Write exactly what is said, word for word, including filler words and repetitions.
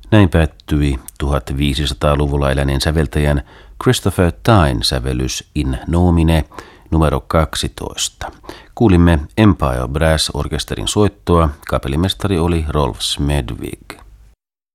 Näin päättyi tuhatviisisataaluvulla eläneen säveltäjän Christopher Tyne sävellys In Nomine numero kaksitoista. Kuulimme Empire Brass Orkesterin soittoa, kapellimestari oli Rolf Smedvig.